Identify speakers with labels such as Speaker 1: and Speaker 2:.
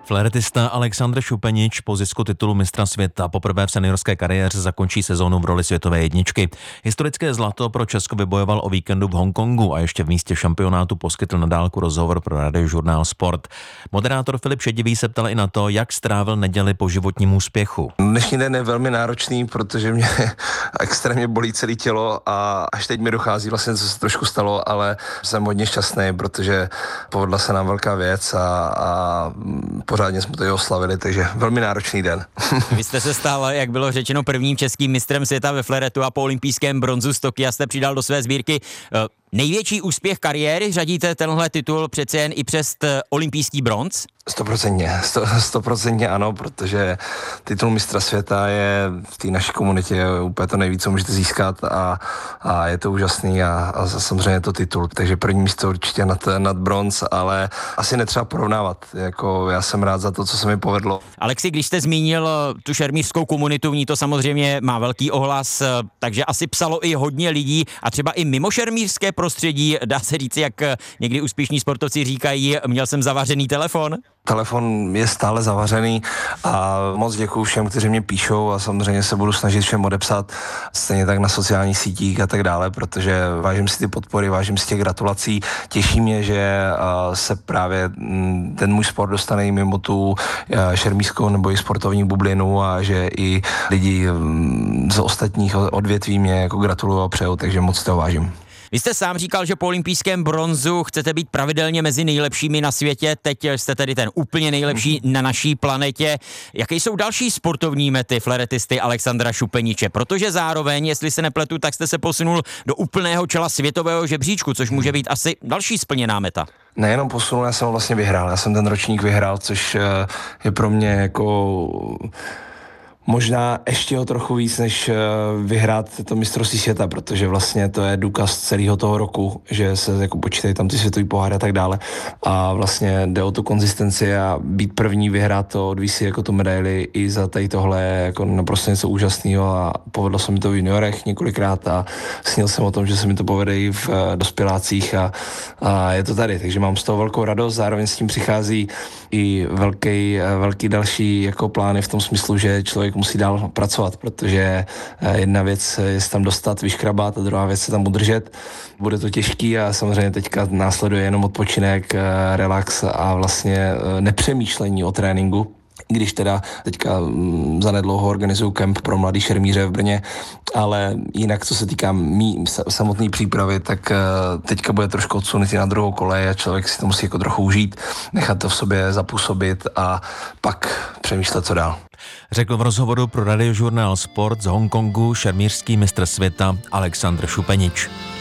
Speaker 1: Fléretista Alexandr Šupenič po zisku titulu mistra světa poprvé v seniorské kariéře zakončí sezónu v roli světové jedničky. Historické zlato pro Česko vybojoval o víkendu v Hongkongu a ještě v místě šampionátu poskytl na dálku rozhovor pro Radiožurnál Sport. Moderátor Filip Šedivý se ptal i na to, jak strávil neděli po životním úspěchu.
Speaker 2: Dnešní den je velmi náročný, protože mě extrémně bolí celé tělo a až teď mi dochází vlastně, co se trošku stalo, ale jsem hodně šťastný, protože povedla se nám velká věc a pořádně jsme to i oslavili, takže velmi náročný den.
Speaker 3: Vy jste se stal, jak bylo řečeno, prvním českým mistrem světa ve fléretu a po olympijském bronzu z Tokia jste přidal do své sbírky největší úspěch kariéry. Řadíte tenhle titul přece jen i přes olympijský bronz?
Speaker 2: 100% ano, protože titul mistra světa je v té naší komunitě úplně to nejvíc, co můžete získat a je to úžasný a samozřejmě je to titul, takže první místo určitě nad bronz, ale asi netřeba porovnávat, jako já jsem rád za to, co se mi povedlo.
Speaker 3: Alexi, když jste zmínil tu šermířskou komunitu, v ní to samozřejmě má velký ohlas, takže asi psalo i hodně lidí a třeba i mimo šermířské prostředí, dá se říct, jak někdy úspěšní sportovci říkají, měl jsem zavařený telefon?
Speaker 2: Telefon je stále zavařený a moc děkuju všem, kteří mě píšou a samozřejmě se budu snažit všem odepsat, stejně tak na sociálních sítích a tak dále, protože vážím si ty podpory, vážím si těch gratulací. Těší mě, že se právě ten můj sport dostane i mimo tu šermířskou nebo i sportovní bublinu a že i lidi z ostatních odvětví mě jako gratulují a přejou, takže moc toho vážím.
Speaker 3: Vy jste sám říkal, že po olympijském bronzu chcete být pravidelně mezi nejlepšími na světě, teď jste tedy ten úplně nejlepší na naší planetě. Jaké jsou další sportovní mety fléretisty Alexandra Šupeniče? Protože zároveň, jestli se nepletu, tak jste se posunul do úplného čela světového žebříčku, což může být asi další splněná meta.
Speaker 2: Nejenom posunul, já jsem vlastně vyhrál. Já jsem ten ročník vyhrál, což je pro mě jako možná ještě o trochu víc, než vyhrát to mistrovství světa, protože vlastně to je důkaz celého toho roku, že se jako počítají tam ty světový poháry a tak dále. A vlastně jde o tu konzistenci a být první, vyhrát to, odvísí jako tu medaili i za tady tohle jako naprosto něco úžasného a povedlo se mi to v juniorech několikrát a snil jsem o tom, že se mi to povede i v dospělácích a je to tady, takže mám z toho velkou radost, zároveň s tím přichází i velký další jako plány v tom smyslu, že člověk musí dál pracovat, protože jedna věc je se tam dostat, vyškrabat a druhá věc se tam udržet. Bude to těžký a samozřejmě teďka následuje jenom odpočinek, relax a vlastně nepřemýšlení o tréninku. Když teda teďka zanedlouho organizuju kemp pro mladý šermíře v Brně, ale jinak, co se týká samotné přípravy, tak teďka bude trošku odsunutý na druhou kolej a člověk si to musí jako trochu užít, nechat to v sobě zapůsobit a pak přemýšlet, co dál.
Speaker 1: Řekl v rozhovoru pro Radiožurnál Sport z Hongkongu šermířský mistr světa Alexandr Šupenič.